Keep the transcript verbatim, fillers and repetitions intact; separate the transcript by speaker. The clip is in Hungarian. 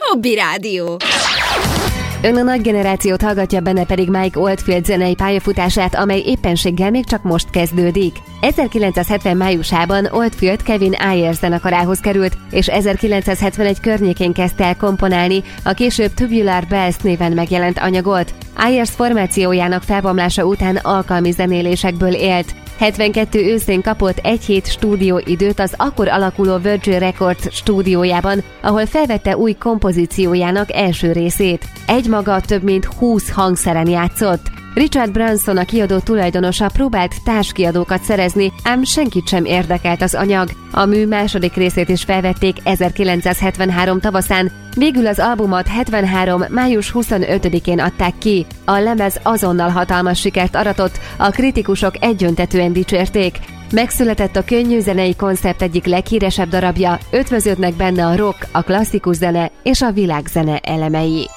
Speaker 1: Hobby Rádió.
Speaker 2: Ön a nagy generációt hallgatja, benne pedig Mike Oldfield zenei pályafutását, amely éppenséggel még csak most kezdődik. ezerkilencszázhetven májusában Oldfield Kevin Ayers zenekarához került, és ezerkilencszázhetvenegy környékén kezdte el komponálni a később Tubular Bells néven megjelent anyagot. Ayers formációjának felbomlása után alkalmi zenélésekből élt. hetvenkettő őszén kapott egy hét stúdióidőt az akkor alakuló Virgin Records stúdiójában, ahol felvette új kompozíciójának első részét. Egymaga több mint húsz hangszeren játszott. Richard Branson, a kiadó tulajdonosa, próbált társkiadókat szerezni, ám senkit sem érdekelt az anyag. A mű második részét is felvették ezerkilencszázhetvenhárom tavaszán, végül az albumot hetvenhárom május huszonötödikén adták ki. A lemez azonnal hatalmas sikert aratott, a kritikusok egyöntetűen dicsérték. Megszületett a könnyű zenei koncept egyik leghíresebb darabja, ötvöződnek benne a rock, a klasszikus zene és a világzene elemei.